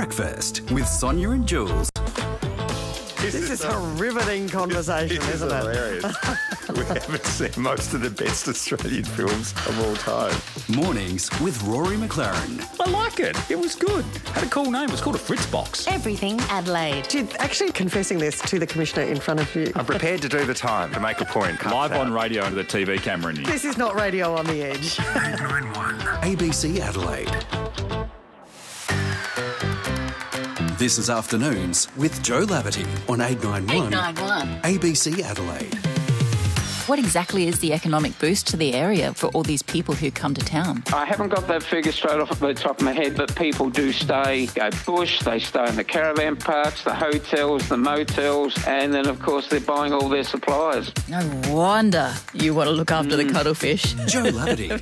Breakfast with Sonia and Jules. This is a riveting conversation, isn't it? Hilarious. We haven't seen most of the best Australian films of all time. Mornings with Rory McLaren. I like it. It was good. Had a cool name. It was called a Fritz box. Everything Adelaide. You're actually confessing this to the Commissioner in front of you. I'm prepared to do the time to make a point. Live on radio under the TV camera in here. This is not Radio on the Edge. 891 ABC Adelaide. This is Afternoons with Joe Laverty on 891 ABC Adelaide. What exactly is the economic boost to the area for all these people who come to town? I haven't got that figure straight off the top of my head, but people do stay, go bush, they stay in the caravan parks, the hotels, the motels, and then, of course, they're buying all their supplies. No wonder you want to look after the cuttlefish. Joe Laverty.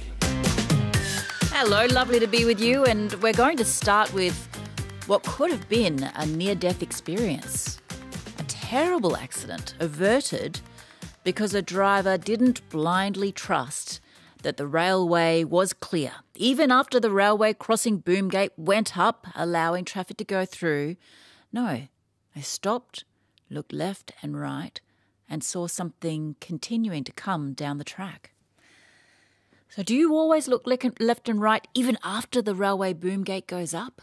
Hello, lovely to be with you, and we're going to start with what could have been a near-death experience. A terrible accident averted because a driver didn't blindly trust that the railway was clear. Even after the railway crossing boom gate went up, allowing traffic to go through, no, they stopped, looked left and right, and saw something continuing to come down the track. So do you always look left and right even after the railway boom gate goes up?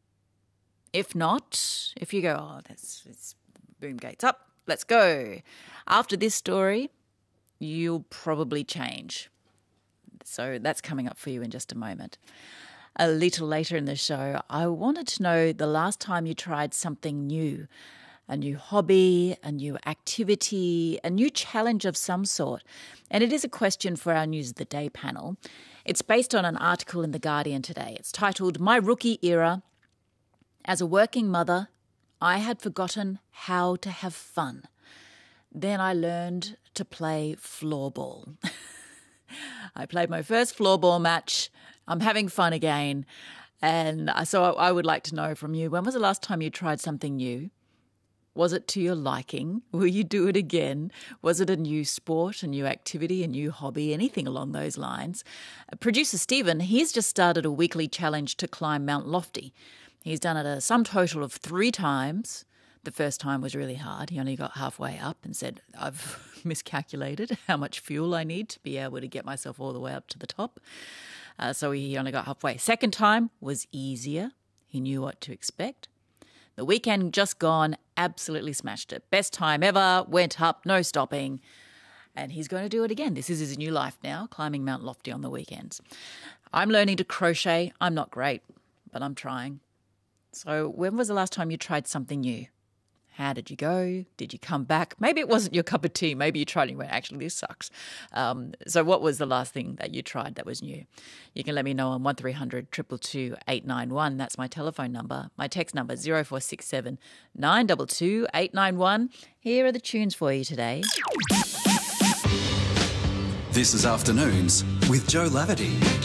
If not, if you go, oh, it's boom gate's up, let's go. After this story, you'll probably change. So that's coming up for you in just a moment. A little later in the show, I wanted to know the last time you tried something new, a new hobby, a new activity, a new challenge of some sort. And it is a question for our News of the Day panel. It's based on an article in The Guardian today. It's titled, My Rookie Era. As a working mother, I had forgotten how to have fun. Then I learned to play floorball. I played my first floorball match. I'm having fun again. And so I would like to know from you, when was the last time you tried something new? Was it to your liking? Will you do it again? Was it a new sport, a new activity, a new hobby, anything along those lines? Producer Stephen, he's just started a weekly challenge to climb Mount Lofty. He's done it a sum total of 3 times. The first time was really hard. He only got halfway up and said, I've miscalculated how much fuel I need to be able to get myself all the way up to the top. So he only got halfway. Second time was easier. He knew what to expect. The weekend just gone, absolutely smashed it. Best time ever, went up, no stopping. And he's going to do it again. This is his new life now, climbing Mount Lofty on the weekends. I'm learning to crochet. I'm not great, but I'm trying. So when was the last time you tried something new? How did you go? Did you come back? Maybe it wasn't your cup of tea. Maybe you tried and you went, actually, this sucks. So what was the last thing that you tried that was new? You can let me know on 1300 222 891. That's my telephone number. My text number 0467 922 891. Here are the tunes for you today. This is Afternoons with Joe Laverty.